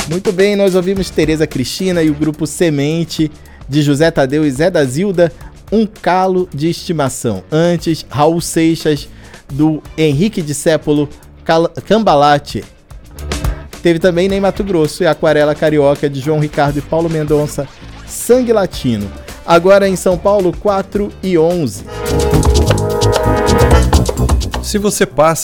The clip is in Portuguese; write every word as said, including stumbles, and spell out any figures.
Muito bem, nós ouvimos Tereza Cristina e o grupo Semente, de José Tadeu e Zé da Zilda, Um Calo de Estimação. Antes, Raul Seixas, do Henrique Discépolo, Cambalate. Teve também Ney Mato Grosso e Aquarela Carioca, de João Ricardo e Paulo Mendonça, Sangue Latino. Agora em São Paulo, quatro e onze. Se você passa